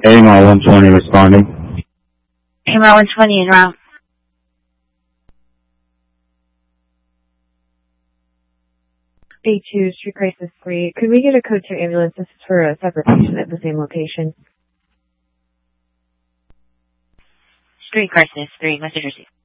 AMR 120 responding. AMR 120 en route. A2, Street Crisis 3. Could we get a code 2 ambulance? This is for a separate patient at the same location. Street Crisis 3, message received.